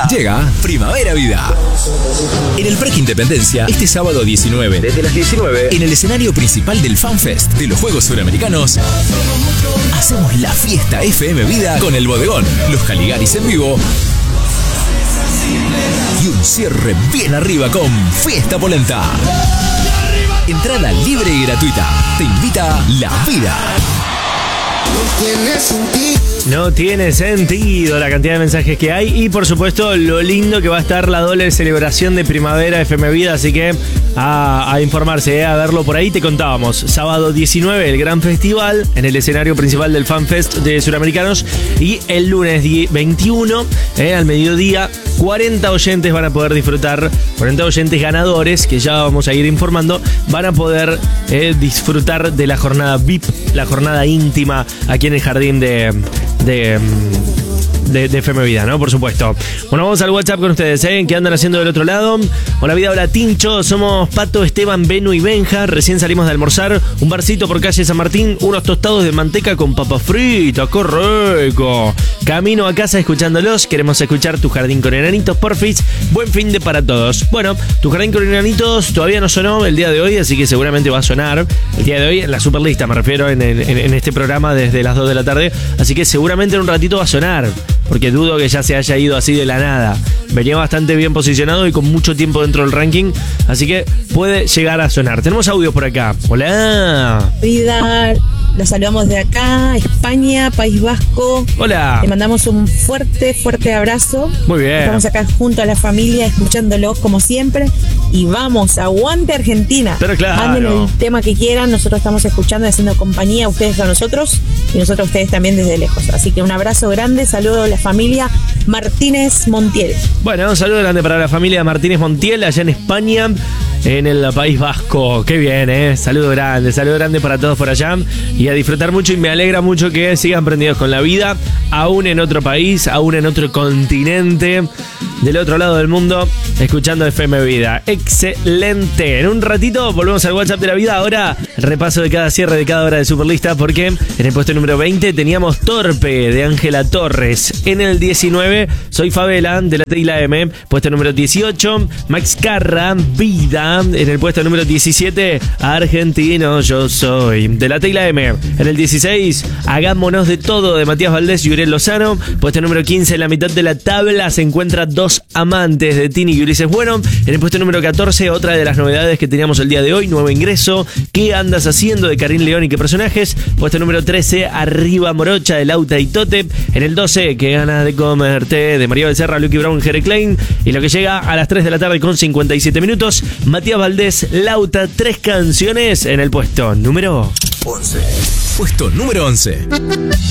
Llega Primavera Vida. En el Parque Independencia, este sábado 19, desde las 19, en el escenario principal del FanFest de los Juegos Suramericanos, hacemos la fiesta FM Vida con el Bodegón, los Caligaris en vivo y un cierre bien arriba con Fiesta Polenta. Entrada libre y gratuita. Te invita La Vida. No tiene sentido la cantidad de mensajes que hay y por supuesto lo lindo que va a estar la doble celebración de Primavera FM Vida, así que a informarse, a verlo por ahí. Te contábamos, sábado 19 el gran festival en el escenario principal del FanFest de Suramericanos y el lunes 21 al mediodía 40 oyentes van a poder disfrutar, 40 oyentes ganadores que ya vamos a ir informando, van a poder disfrutar de la jornada VIP, la jornada íntima aquí en el jardín de FM Vida, ¿no? Por supuesto. Bueno, vamos al WhatsApp con ustedes, ¿eh? ¿Qué andan haciendo del otro lado? Hola Vida, hola Tincho, somos Pato, Esteban, Benu y Benja. Recién salimos de almorzar, un barcito por calle San Martín, unos tostados de manteca con papas fritas, ¡qué rico! Camino a casa escuchándolos, queremos escuchar Tu Jardín con Enanitos, porfis. Buen fin de para todos. Bueno, Tu Jardín con Enanitos todavía no sonó el día de hoy, así que seguramente va a sonar el día de hoy en la Superlista, me refiero en este programa desde las 2 de la tarde, así que seguramente en un ratito va a sonar, porque dudo que ya se haya ido así de la nada. Venía bastante bien posicionado y con mucho tiempo dentro del ranking, así que puede llegar a sonar. Tenemos audios por acá. Hola. Vida, los saludamos de acá, España, País Vasco. Hola. Le mandamos un fuerte abrazo. Muy bien. Estamos acá junto a la familia, escuchándolos como siempre. Y vamos, aguante Argentina. Pero claro. Manden el tema que quieran, nosotros estamos escuchando y haciendo compañía a ustedes a nosotros y nosotros a ustedes también desde lejos. Así que un abrazo grande, saludo a la familia Martínez Montiel. Bueno, un saludo grande para la familia Martínez Montiel allá en España, en el País Vasco. Qué bien, saludo grande para todos por allá y a disfrutar mucho, y me alegra mucho que sigan prendidos con la vida, aún en otro país, aún en otro continente, del otro lado del mundo, escuchando FM Vida. Excelente. En un ratito volvemos al WhatsApp de la vida. Ahora repaso de cada cierre de cada hora de Superlista, porque en el puesto número 20 teníamos Torpe de Ángela Torres. En el 19 Soy Favela de la Teila M. Puesto número 18 Max Carra, Vida. En el puesto número 17 Argentino Yo Soy de la Teila M. En el 16 Hagámonos de Todo de Matías Valdés y Uriel Lozano. Puesto número 15 en la mitad de la tabla se encuentra Dos Amantes de Tini y Ulises Bueno. En el puesto número 14 otra de las novedades que teníamos el día de hoy, nuevo ingreso, ¿Qué andas haciendo? De Karim León y qué personajes. Puesto número 13 Arriba Morocha de Lauta y Tote. En el 12 Qué ganas de comerte de María Becerra, Lucky Brown, Jere Klein. Y lo que llega a las 3 de la tarde con 57 minutos, Matías Valdés, Lauta, 3 canciones en el puesto número 11. Puesto número 11.